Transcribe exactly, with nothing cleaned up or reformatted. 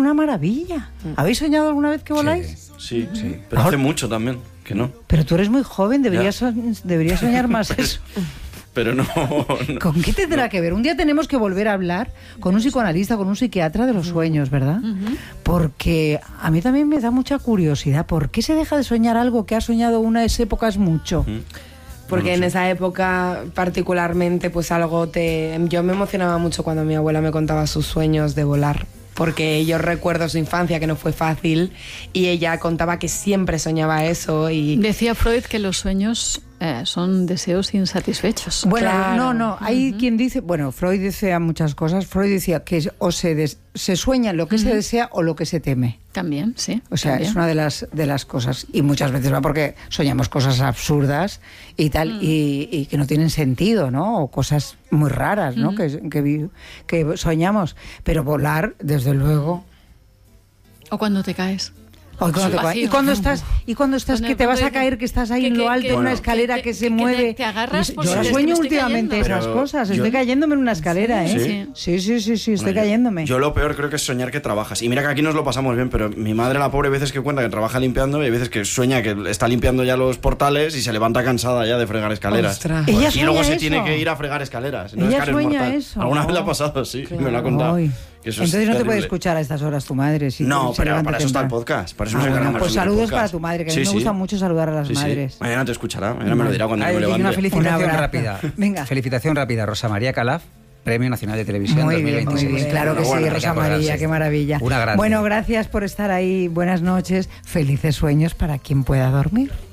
una maravilla. ¿Habéis soñado alguna vez que voláis? Sí, sí, sí. Pero hace mucho también, que no. Pero tú eres muy joven, deberías, so- deberías soñar más pero, eso. Pero no, no. ¿Con qué tendrá no. que ver? Un día tenemos que volver a hablar con un psicoanalista, con un psiquiatra de los sueños, ¿verdad? Uh-huh. Porque a mí también me da mucha curiosidad. ¿Por qué se deja de soñar algo que has soñado unas épocas mucho? Uh-huh. Porque no, no en sé. esa época particularmente, pues algo te... Yo me emocionaba mucho cuando mi abuela me contaba sus sueños de volar. Porque yo recuerdo su infancia, que no fue fácil, y ella contaba que siempre soñaba eso. Y decía Freud que los sueños eh, son deseos insatisfechos. Bueno, claro. no, no, hay uh-huh. quien dice, bueno, Freud decía muchas cosas. Freud decía que o se, des, se sueña lo que uh-huh. se desea o lo que se teme. También, sí. O sea, también. es una de las, de las cosas. Y muchas veces va porque soñamos cosas absurdas y tal, uh-huh. y, y que no tienen sentido, ¿no? O cosas muy raras, ¿no? Uh-huh. Que, que, que soñamos. Pero volar, desde luego... O cuando te caes. O cuando te caes. Y cuando estás, y cuando estás Con que te vas a caer, que, que estás ahí que, en lo alto, que, en una bueno, escalera que, que, que se que mueve. Te, te agarras yo la sueño últimamente cayendo. esas Pero cosas. yo, estoy cayéndome en una escalera, ¿sí? ¿eh? Sí, sí, sí, sí, estoy bueno, cayéndome. Yo, yo lo peor creo que es soñar que trabajas. Y mira que aquí nos lo pasamos bien, pero mi madre, la pobre, veces que cuenta que trabaja limpiando y hay veces que sueña que está limpiando ya los portales y se levanta cansada ya de fregar escaleras. Ostras. Ella y luego se eso. tiene que ir a fregar escaleras. Ella No, es que sueña mortal. eso. Alguna oh. vez le ha pasado, sí, claro. me lo ha contado. Que eso Entonces no te puede escuchar a estas horas tu madre. Si no, se pero para eso temprano. está el podcast. Para eso ah, nos bueno, pues saludos podcast. para tu madre, que sí, a mí sí. me gusta mucho saludar a las sí, madres. Sí. Mañana te escuchará, mañana me lo dirá cuando Ay, me levante. Una felicitación una rápida. Venga. Felicitación rápida. Rosa María Calaf, Premio Nacional de Televisión muy dos mil veintiséis. Bien, muy bien, claro que sí, Rosa María, qué maravilla. Una grande. Bueno, gracias por estar ahí. Buenas noches. Felices sueños para quien pueda dormir.